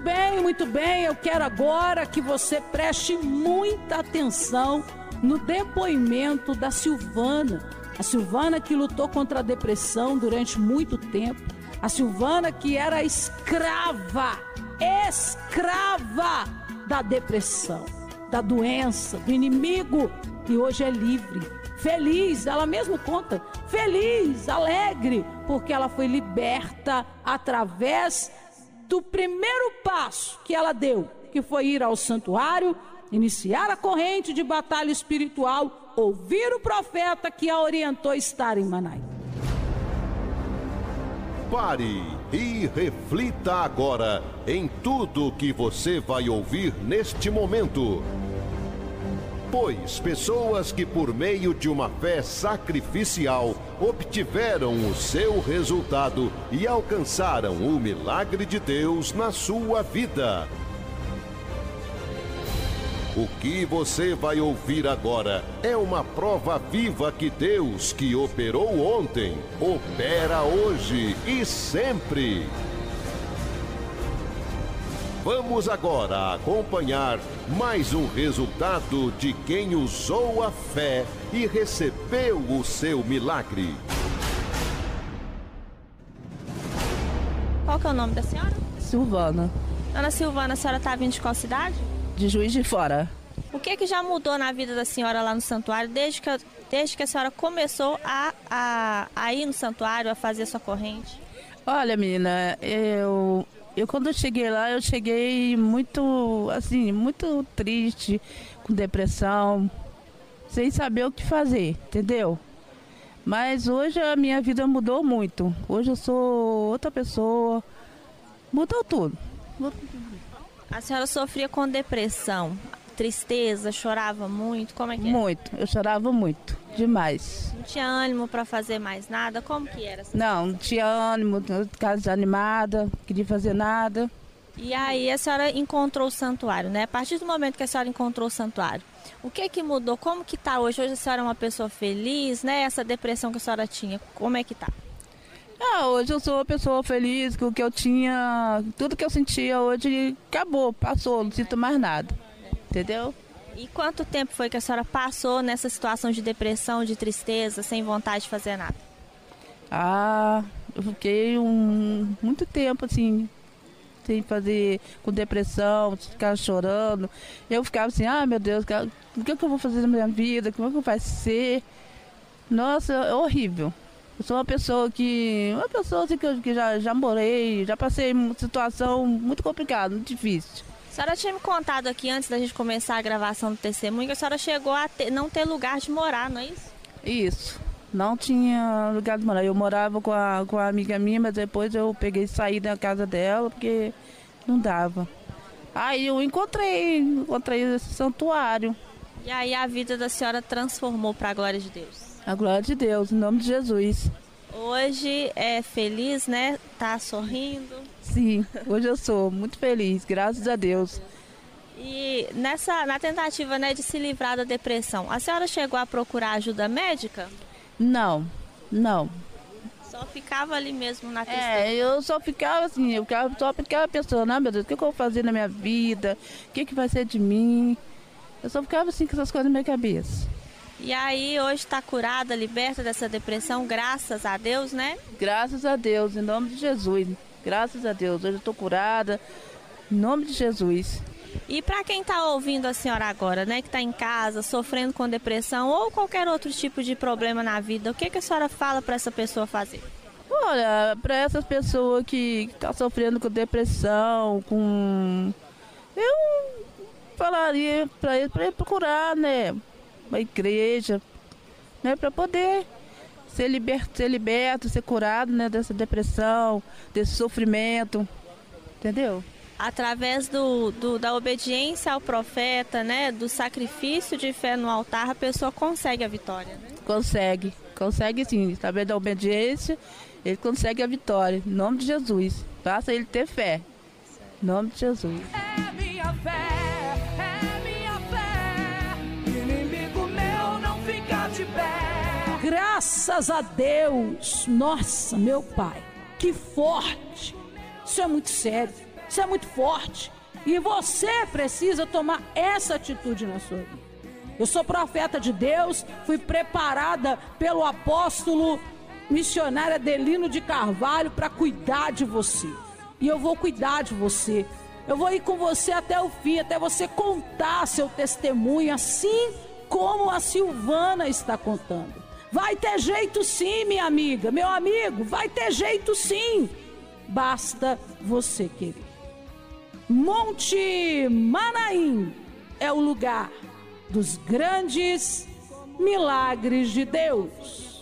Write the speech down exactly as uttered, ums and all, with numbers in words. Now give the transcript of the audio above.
bem, muito bem. Eu quero agora que você preste muita atenção no depoimento da Silvana. A Silvana que lutou contra a depressão durante muito tempo. A Silvana que era escrava, escrava da depressão, da doença, do inimigo, e hoje é livre, feliz. Ela mesma conta, feliz, alegre, porque ela foi liberta através do primeiro passo que ela deu, que foi ir ao santuário, iniciar a corrente de batalha espiritual, ouvir o profeta que a orientou a estar em Manaus. Pare e reflita agora em tudo que você vai ouvir neste momento. Pois pessoas que por meio de uma fé sacrificial obtiveram o seu resultado e alcançaram o milagre de Deus na sua vida. O que você vai ouvir agora é uma prova viva que Deus, que operou ontem, opera hoje e sempre. Vamos agora acompanhar mais um resultado de quem usou a fé e recebeu o seu milagre. Qual que é o nome da senhora? Silvana. Dona Silvana, a senhora está vindo de qual cidade? De Juiz de Fora. O que que já mudou na vida da senhora lá no santuário desde que, desde que a senhora começou a, a, a ir no santuário, a fazer sua corrente? Olha, menina, eu, eu quando eu cheguei lá, eu cheguei muito, assim, muito triste, com depressão, sem saber o que fazer, entendeu? Mas hoje a minha vida mudou muito. Hoje eu sou outra pessoa, mudou tudo. A senhora sofria com depressão, tristeza, chorava muito, como é que é? Muito, eu chorava muito, demais. Não tinha ânimo para fazer mais nada, como que era? Não, não tinha ânimo, ficava desanimada, não queria fazer nada. E aí a senhora encontrou o santuário, né? A partir do momento que a senhora encontrou o santuário, o que que mudou? Como que tá hoje? Hoje a senhora é uma pessoa feliz, né? Essa depressão que a senhora tinha, como é que tá? Ah, hoje eu sou uma pessoa feliz, com o que eu tinha, tudo que eu sentia hoje acabou, passou, não sinto mais nada, entendeu? E quanto tempo foi que a senhora passou nessa situação de depressão, de tristeza, sem vontade de fazer nada? Ah, eu fiquei um, muito tempo assim, sem fazer, com depressão, ficar chorando. Eu ficava assim, ah meu Deus, o que, é que eu vou fazer na minha vida, como é que vai ser? Nossa, é horrível. Eu sou uma pessoa que, uma pessoa assim que, eu, que já, já morei, já passei uma situação muito complicada, muito difícil. A senhora tinha me contado aqui, antes da gente começar a gravação do testemunho, que a senhora chegou a ter, não ter lugar de morar, não é isso? Isso, não tinha lugar de morar. Eu morava com a, com a amiga minha, mas depois eu peguei e saí da casa dela, porque não dava. Aí eu encontrei, encontrei esse santuário. E aí a vida da senhora transformou para a glória de Deus? A glória de Deus, em nome de Jesus. Hoje é feliz, né? Tá sorrindo. Sim, hoje eu sou muito feliz, graças a Deus. E nessa, na tentativa, né, de se livrar da depressão, a senhora chegou a procurar ajuda médica? Não, não. Só ficava ali mesmo na tristeza? É, eu só ficava assim, eu ficava, só ficava pensando, ah meu Deus, o que eu vou fazer na minha vida? O que, que vai ser de mim? Eu só ficava assim com essas coisas na minha cabeça. E aí hoje está curada, liberta dessa depressão, graças a Deus, né? Graças a Deus, em nome de Jesus. Graças a Deus, hoje eu estou curada, em nome de Jesus. E para quem está ouvindo a senhora agora, né, que está em casa, sofrendo com depressão ou qualquer outro tipo de problema na vida, o que, que a senhora fala para essa pessoa fazer? Olha, para essas pessoas que estão tá sofrendo com depressão, com... Eu falaria para ele, para ele procurar, né? Uma igreja, né, para poder ser liberto, ser liberto, ser curado, né, dessa depressão, desse sofrimento, entendeu? Através do, do, da obediência ao profeta, né, do sacrifício de fé no altar, a pessoa consegue a vitória, né? Consegue, consegue sim, através da obediência, ele consegue a vitória, em nome de Jesus, basta ele ter fé, em nome de Jesus. É minha fé. Graças a Deus, nossa, meu Pai, que forte, isso é muito sério. Isso é muito forte. E você precisa tomar essa atitude na sua vida. Eu sou profeta de Deus, fui preparada pelo apóstolo missionário Adelino de Carvalho para cuidar de você. E eu vou cuidar de você. Eu vou ir com você até o fim, até você contar seu testemunho, assim como a Silvana está contando. Vai ter jeito sim, minha amiga, meu amigo, vai ter jeito sim. Basta você querer. Monte Manaim é o lugar dos grandes milagres de Deus.